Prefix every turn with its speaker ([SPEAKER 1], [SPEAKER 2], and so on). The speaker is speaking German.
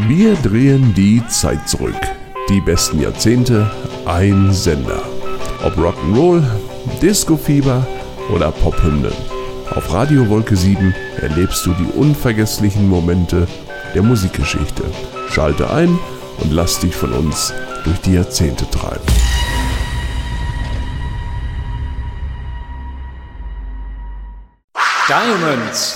[SPEAKER 1] Wir drehen die Zeit zurück. Die besten Jahrzehnte, ein Sender. Ob Rock'n'Roll, Disco-Fieber oder Pophymnen. Auf Radio Wolke 7 erlebst du die unvergesslichen Momente der Musikgeschichte. Schalte ein und lass dich von uns durch die Jahrzehnte treiben.
[SPEAKER 2] Diamonds